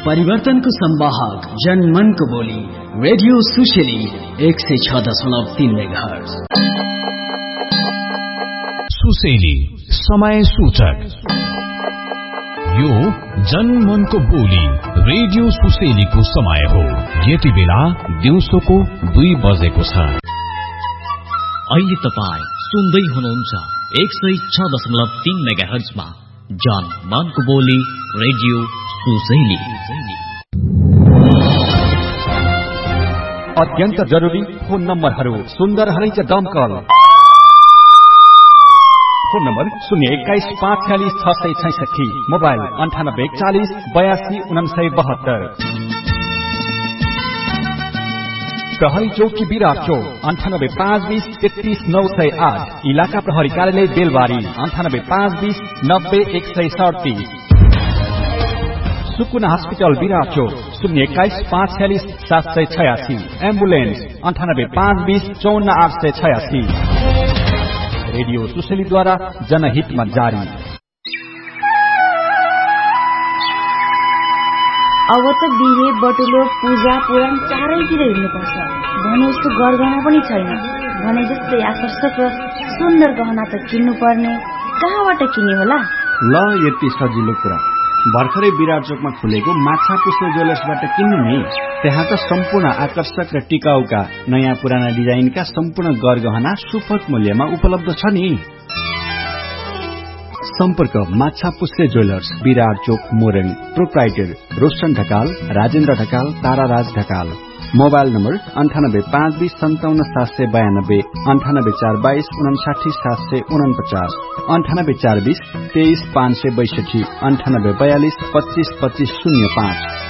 परिवर्तनको संवाहक जनमनको बोली रेडियो सुशेली 106.3 मेगाहर्ज। सुशेली समय सूचक। यो जनमनको बोली रेडियो सुशेलीको समय हो। यति बेला दिउँसोको 2 बजेको छ। अहिले तपाई सुन्दै हुनुहुन्छ 106.3 मेगाहर्जमा जनमनको बोली रेडियो सुशेली। अत्यन्त जरुरी फोन नम्बरहरू सुन्दर हरैच दमकल। Phone number 021-546-666, mobile 9840-82-9972। प्रहरी चौकी विराट चौक 98-520-33908। इलाका प्रहरी कार्यालय बेलबारी 98-520-90-137। सुकुना हस्पिटल विराट चौक 021-546-786। एम्बुलेन्स 98-520-54-886। रेडियो सुशेलीद्वारा जनहितमा जारी। अब त बिहे बटुलो पूजा पुराण चारैतिर हिँड्नुपर्छ भने जस्तो गरगहना पनि छैन। भने जस्तै आकर्षक र सुन्दर गहना त किन्नु पर्ने, कहाँबाट किन्ने होला? ल यति सजिलो कुरा, भर्खरै विराट चोकमा खुलेको माछा पुष्पे ज्वेलर्सबाट किन्नु नि। त्यहाँ त सम्पूर्ण आकर्षक र टिकाउका नयाँ पुराना डिजाइनका सम्पूर्ण गरगहना सुपथ मूल्यमा उपलब्ध छ नि। सम्पर्क माछा पुष्पे ज्वेलर्स, विराट चोक, Morang. Proprietor Roshan Dhakal, Rajendra Dhakal, ताराराज Dhakal. Mobile number 98-520-57-792, 98-422-59749, 98-420-23562, 98-42-25-2505।